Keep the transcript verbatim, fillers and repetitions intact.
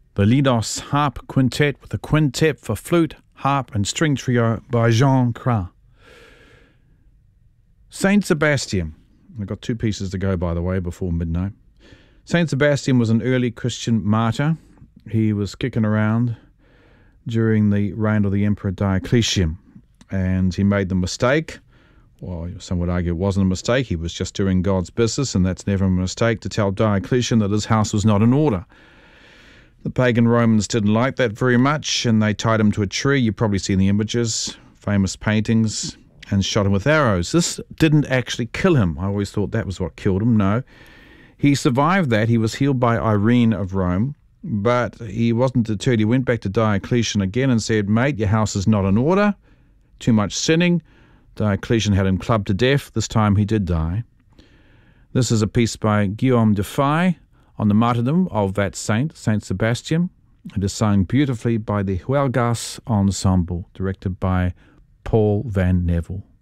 the Linos Harp Quintet with a quintet for flute, harp and string trio by Jean Cras. Saint Sebastian. I've got two pieces to go, by the way, before midnight. Saint Sebastian was an early Christian martyr. He was kicking around during the reign of the Emperor Diocletian, and he made the mistake, well, some would argue it wasn't a mistake, he was just doing God's business, and that's never a mistake, to tell Diocletian that his house was not in order. The pagan Romans didn't like that very much, and they tied him to a tree. You've probably seen the images, famous paintings, and shot him with arrows. This didn't actually kill him. I always thought that was what killed him. No. He survived that. He was healed by Irene of Rome, but he wasn't deterred. He went back to Diocletian again and said, mate, your house is not in order, too much sinning. Diocletian had him clubbed to death. This time he did die. This is a piece by Guillaume de Fay on the martyrdom of that saint, Saint Sebastian. It is sung beautifully by the Huelgas Ensemble, directed by Paul Van Neville.